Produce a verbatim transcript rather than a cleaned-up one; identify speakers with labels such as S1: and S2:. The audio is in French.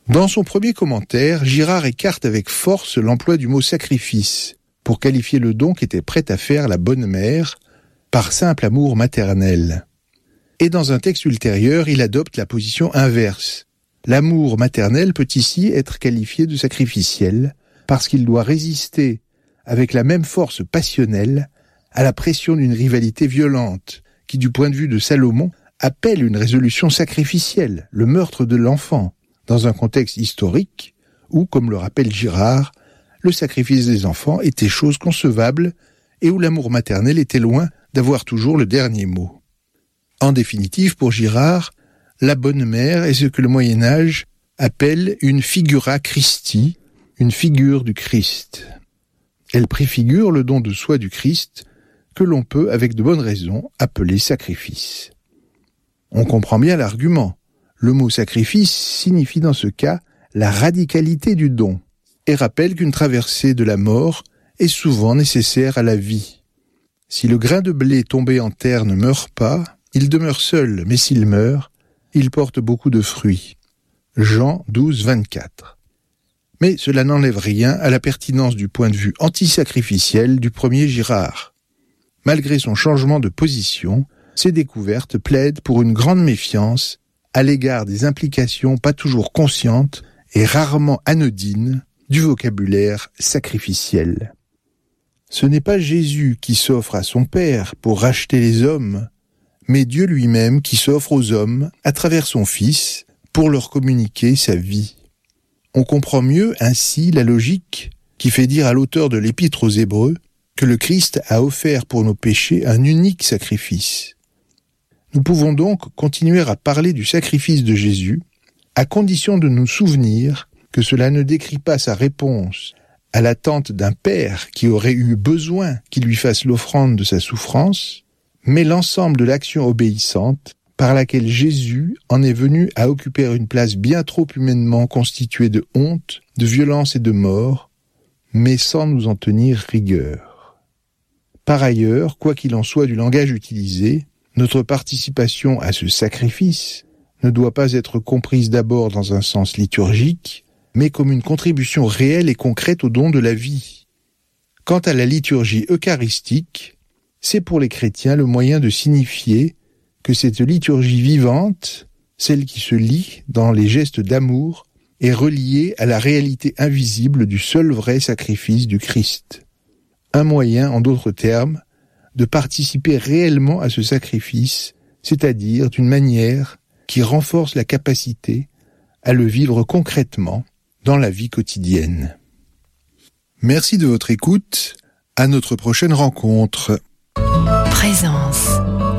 S1: Dans son premier commentaire, Girard écarte avec force l'emploi du mot « sacrifice » pour qualifier le don qu'était prête à faire la bonne mère par simple amour maternel. Et dans un texte ultérieur, il adopte la position inverse. L'amour maternel peut ici être qualifié de sacrificiel parce qu'il doit résister avec la même force passionnelle à la pression d'une rivalité violente qui, du point de vue de Salomon, appelle une résolution sacrificielle, le meurtre de l'enfant, dans un contexte historique où, comme le rappelle Girard, le sacrifice des enfants était chose concevable et où l'amour maternel était loin d'avoir toujours le dernier mot. En définitive, pour Girard, la bonne mère est ce que le Moyen-Âge appelle une figura Christi, une figure du Christ. Elle préfigure le don de soi du Christ que l'on peut, avec de bonnes raisons, appeler sacrifice. On comprend bien l'argument. Le mot sacrifice signifie dans ce cas la radicalité du don et rappelle qu'une traversée de la mort est souvent nécessaire à la vie. Si le grain de blé tombé en terre ne meurt pas, il demeure seul, mais s'il meurt, il porte beaucoup de fruits. Jean douze, vingt-quatre. Mais cela n'enlève rien à la pertinence du point de vue antisacrificiel du premier Girard. Malgré son changement de position, ses découvertes plaident pour une grande méfiance à l'égard des implications pas toujours conscientes et rarement anodines du vocabulaire sacrificiel. Ce n'est pas Jésus qui s'offre à son Père pour racheter les hommes, mais Dieu lui-même qui s'offre aux hommes à travers son Fils pour leur communiquer sa vie. On comprend mieux ainsi la logique qui fait dire à l'auteur de l'Épître aux Hébreux que le Christ a offert pour nos péchés un unique sacrifice. Nous pouvons donc continuer à parler du sacrifice de Jésus, à condition de nous souvenir que cela ne décrit pas sa réponse à l'attente d'un père qui aurait eu besoin qu'il lui fasse l'offrande de sa souffrance, mais l'ensemble de l'action obéissante par laquelle Jésus en est venu à occuper une place bien trop humainement constituée de honte, de violence et de mort, mais sans nous en tenir rigueur. Par ailleurs, quoi qu'il en soit du langage utilisé, notre participation à ce sacrifice ne doit pas être comprise d'abord dans un sens liturgique, mais comme une contribution réelle et concrète au don de la vie. Quant à la liturgie eucharistique, c'est pour les chrétiens le moyen de signifier que cette liturgie vivante, celle qui se lit dans les gestes d'amour, est reliée à la réalité invisible du seul vrai sacrifice du Christ. Un moyen, en d'autres termes, de participer réellement à ce sacrifice, c'est-à-dire d'une manière qui renforce la capacité à le vivre concrètement dans la vie quotidienne. Merci de votre écoute. À notre prochaine rencontre.
S2: Présence.